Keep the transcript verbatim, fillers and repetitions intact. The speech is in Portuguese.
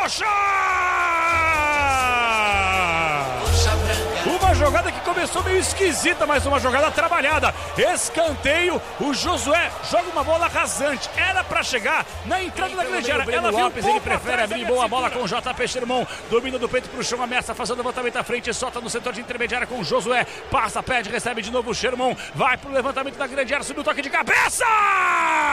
Coxa! Uma jogada que começou meio esquisita, mas uma jogada trabalhada. Escanteio, o Josué joga uma bola rasante. Era pra chegar na entrada da grande área. Ela viu Lopes, ele prefere abrir boa bola com o J P Sherman. Domina do peito pro chão, ameaça fazendo levantamento à frente, solta no setor de intermediária com o Josué. Passa, pede, recebe de novo o Sherman. Vai pro levantamento da grande área, subiu o toque de cabeça!